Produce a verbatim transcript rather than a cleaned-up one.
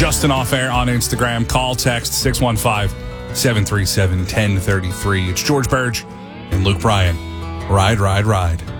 Justin Off Air on Instagram. Call, text six one five, seven three seven, one zero three three. It's George Burge and Luke Bryan. Ride, ride, ride.